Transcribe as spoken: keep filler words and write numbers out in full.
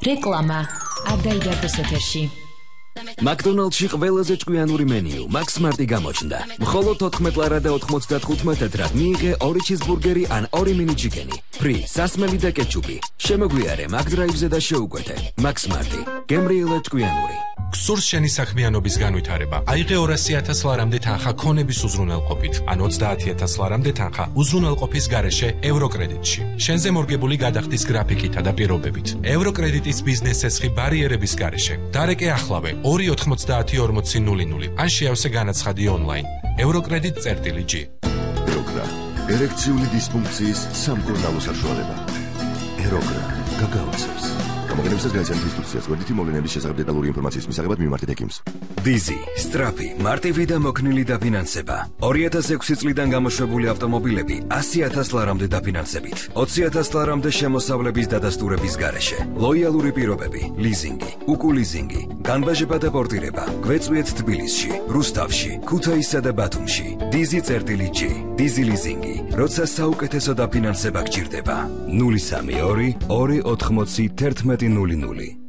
რეკლამა არ დაიბერდოს ეთერში. მაკდონალდსში ყველაზე ჭკვიანური მენიუ Max Smart-ი გამოჩნდა. მხოლოდ ოთხმეტ ლარა და ოთხმოცდათხუთმეტ ეტრად მიიღე ორი ჩიზბურგერი ან ორი მინი ჩიკენი. ფრი, სასმელი და კეჩუპი. შემოგვიარე Mac Drive-ზე და შეუკვეთე. Max Smart-ი. გემრიელად ჭკვიანური. გსურს შენი საქმიანობის განვითარება. აიღე ორასი ათას ლარამდე თანხა ქონების უზრუნველყოფით, ან ოცდაათი ათას ლარამდე თანხა უზრუნველყოფის გარეშე ევროკრედიტში. შენზე მორგებული გადახდის გრაფიკითა და პირობებით. ევროკრედიტის ბიზნეს ცეცხლი ბარიერების გარეშე. დარეკე ახლავე ორი ოთხმოცდაათი ორმოცი ნული ნული. ან შეავსე განაცხადი ონლაინ. ევროკრედიტ წერტილი ჯი. ეროგრა. ერექციული დისფუნქციის სამკურნალო საშუალება. ეროგრა. გაგაოცებს. გამოგონებისას განიცადეთ ინსტრუქციას გვერდითი მოვლენების შესახებ დეტალური ინფორმაციის მისაღებად მიმართეთ ექიმს. დიზი, სტრაფი, მარტივი და მოქნილი დაფინანსება. ორი ათას ექვსი წლიდან გამოშვებული ავტომობილები ასი ათას ლარამდე დაფინანსებით. ოცი ათას ლარამდე შემოსავლების დადასტურების გარეშე. ლოიალური პირობები, ლიზინგი, უკულიზინგი, განბაჟება და პორტირება. გვეწვიეთ თბილისში, რუსთავში, ქუთაისსა და ბათუმში. დიზი წერტილი ჯი, დიზი ლიზინგი. როცა საუკეთესო დაფინანსება გჭირდება. ნული სამი ორი ორი ოთხმოცი თერთმეტი ნული ნული.